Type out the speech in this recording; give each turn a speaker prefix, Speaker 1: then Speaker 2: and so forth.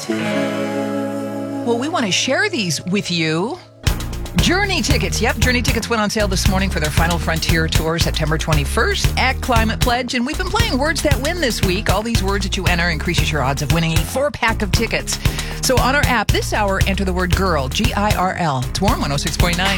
Speaker 1: Well, we want to share these with you. Journey tickets. Yep, Journey tickets went on sale this morning for their Final Frontier tour, September 21st at Climate Pledge. And we've been playing Words That Win this week. All these words that you enter increases your odds of winning a 4-pack of tickets. So on our app this hour, enter the word GIRL, G-I-R-L. It's Warm 106.9.